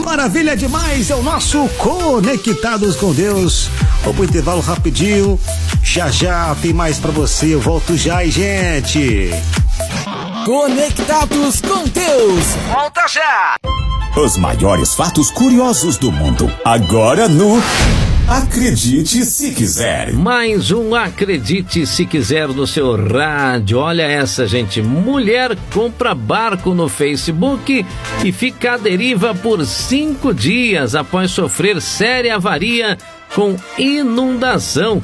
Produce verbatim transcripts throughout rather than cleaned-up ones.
maravilha demais, é o nosso Conectados com Deus. Vamos pro intervalo rapidinho, já já tem mais pra você, eu volto já, hein, gente. Conectados com Deus, volta já. Os maiores fatos curiosos do mundo, agora no Acredite Se Quiser. Mais um Acredite Se Quiser no seu rádio. Olha essa, gente. Mulher compra barco no Facebook e fica à deriva por cinco dias após sofrer séria avaria com inundação.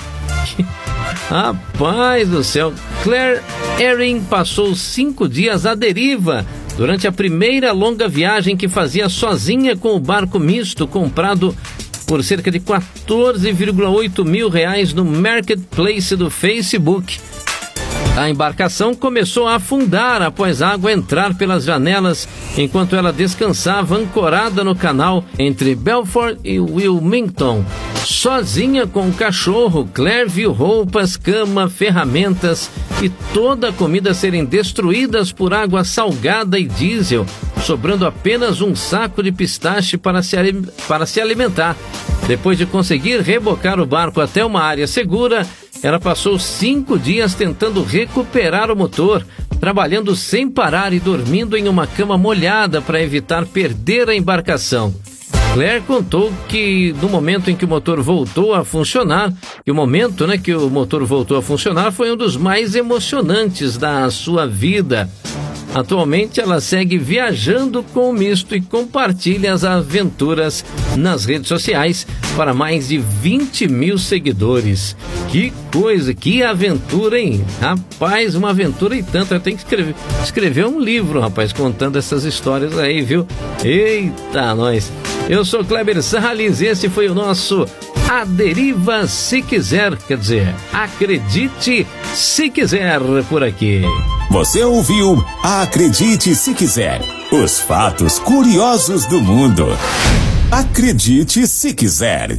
Rapaz do céu. Claire Erin passou cinco dias à deriva durante a primeira longa viagem que fazia sozinha com o barco misto comprado por cerca de quatorze vírgula oito mil reais no Marketplace do Facebook. A embarcação começou a afundar após a água entrar pelas janelas enquanto ela descansava ancorada no canal entre Belfort e Wilmington. Sozinha com o cachorro, Claire viu roupas, cama, ferramentas e toda a comida serem destruídas por água salgada e diesel, sobrando apenas um saco de pistache para se, para se alimentar. Depois de conseguir rebocar o barco até uma área segura, ela passou cinco dias tentando recuperar o motor, trabalhando sem parar e dormindo em uma cama molhada para evitar perder a embarcação. Claire contou que no momento em que o motor voltou a funcionar, e o momento, né, que o motor voltou a funcionar foi um dos mais emocionantes da sua vida. Atualmente ela segue viajando com o misto e compartilha as aventuras nas redes sociais para mais de vinte mil seguidores. Que coisa, que aventura, hein? Rapaz, uma aventura e tanto. Eu tenho que escrever, escrever um livro, rapaz, contando essas histórias aí, viu? Eita, nós! Eu sou Kleber Sarraliz e esse foi o nosso A Deriva Se Quiser, quer dizer, acredite se quiser por aqui. Você ouviu Acredite Se Quiser, os fatos curiosos do mundo. Acredite Se Quiser.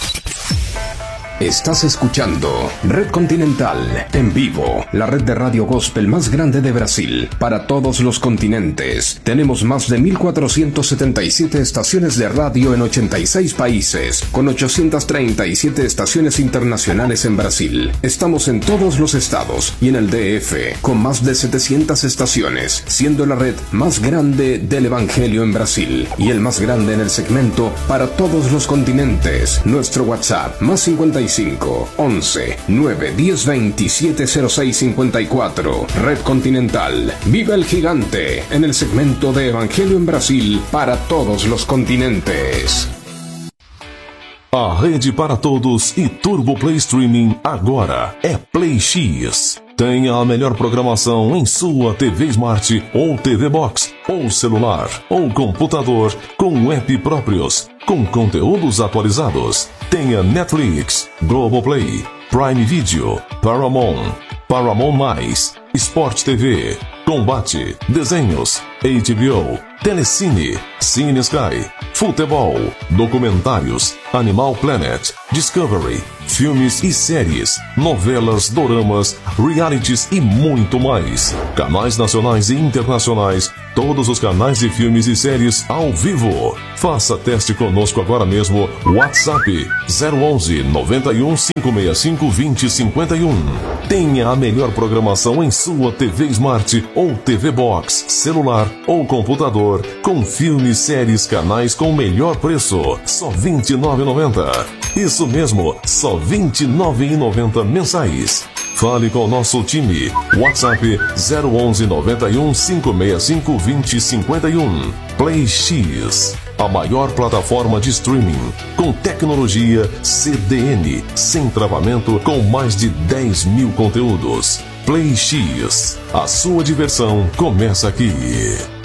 Estás escuchando Red Continental en vivo, la red de radio gospel más grande de Brasil, para todos los continentes. Tenemos más de mil cuatrocientas setenta y siete estaciones de radio en ochenta y seis países, con ochocientas treinta y siete estaciones internacionales en Brasil. Estamos en todos los estados y en el D F, con más de setecientas estaciones, siendo la red más grande del Evangelio en Brasil y el más grande en el segmento para todos los continentes. Nuestro WhatsApp, más cincuenta y cinco, once, nueve, diez, veintisiete, cero seis, cincuenta y cuatro. Red Continental. Viva el gigante en el segmento de Evangelio en Brasil para todos los continentes. A rede para todos e Turbo Play Streaming agora é Play X. Tenha a melhor programação em sua T V Smart ou T V Box, ou celular, ou computador, com app próprios, com conteúdos atualizados. Tenha Netflix, Globoplay, Prime Video, Paramount, Paramount+, Sport T V, Combate, Desenhos, H B O, Telecine, Cine Sky, Futebol, Documentários, Animal Planet, Discovery, filmes e séries, novelas, doramas, realities e muito mais. Canais nacionais e internacionais, todos os canais de filmes e séries ao vivo. Faça teste conosco agora mesmo. WhatsApp zero onze, noventa e um, cinco seis cinco, vinte, cinquenta e um. Tenha a melhor programação em sua T V Smart ou T V Box, celular ou computador, com filmes, séries, canais com melhor preço, só vinte e nove reais e noventa centavos. Isso mesmo, só vinte e nove reais e noventa centavos mensais. Fale com o nosso time. WhatsApp zero onze, noventa e um, cinco seis cinco, vinte, cinquenta e um. Play X, a maior plataforma de streaming, com tecnologia C D N, sem travamento, com mais de dez mil conteúdos. Play X, a sua diversão começa aqui.